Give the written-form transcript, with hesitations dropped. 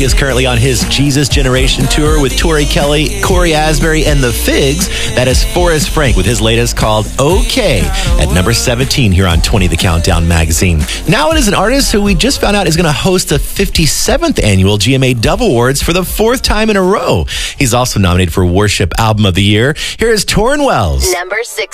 He is currently on his Jesus Generation tour with Tori Kelly, Corey Asbury, and the Figs. That is Forrest Frank with his latest called OK at number 17 here on 20 The Countdown magazine. Now it is an artist who we just found out is going to host the 57th annual GMA Dove Awards for the 4th time in a row. He's also nominated for Worship Album of the Year. Here is Torrin Wells. Number 6.